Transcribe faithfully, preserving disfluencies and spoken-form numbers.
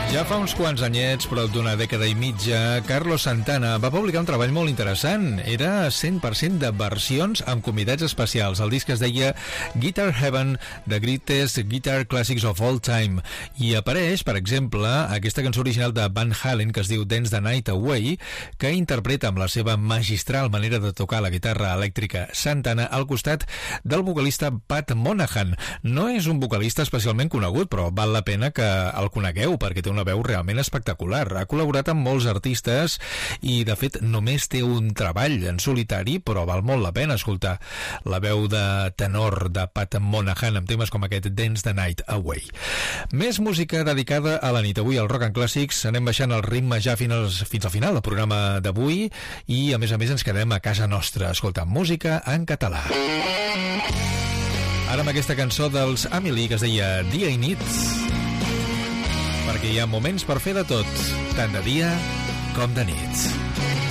Ja fa uns quants anyets, prop d'una dècada i mitja, Carlos Santana va publicar un treball molt interessant. Era cent per cent de versions amb convidats especials. El disc es deia Guitar Heaven, The Greatest Guitar Classics of All Time. I apareix, per exemple, aquesta cançó original de Van Halen que es diu Dance the Night Away, que interpreta amb la seva magistral manera de tocar la guitarra elèctrica Santana al costat del vocalista Pat Monahan. No és un vocalista especialment conegut, però val la pena que el conegueu perquè té una veu realment espectacular. Ha col·laborat amb molts artistes i, de fet, només té un treball en solitari, però val molt la pena escoltar la veu de tenor de Pat Monahan amb temes com aquest Dance the Night Away. Més música dedicada a la nit. Avui al Rock and Classics anem baixant el ritme ja fins, fins al final del programa d'avui i, a més a més, ens quedem a casa nostra escoltant música en català. Ara amb aquesta cançó dels Amelie que es deia Dia i nit, perquè hi ha moments per fer de tot, tant de dia com de nit.